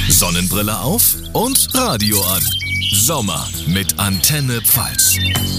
Sonnenbrille auf und Radio an. Sommer mit Antenne Pfalz.